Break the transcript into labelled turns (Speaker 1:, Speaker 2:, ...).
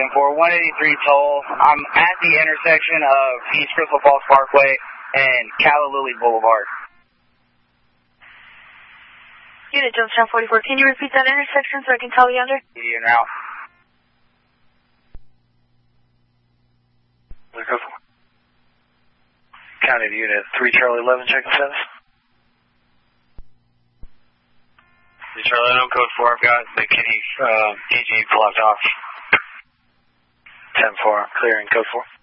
Speaker 1: 10-4, 183 toll. I'm at the intersection of East Crystal Falls Parkway and Calla Lily Boulevard.
Speaker 2: Unit Jonestown 44, can you repeat that intersection so I can tell you under?
Speaker 1: En route.
Speaker 3: County to Unit 3 Charlie 11, checking status.
Speaker 4: 3 Charlie 11, code 4, I've got the Kitty DG blocked off.
Speaker 3: 10-4, clearing code 4.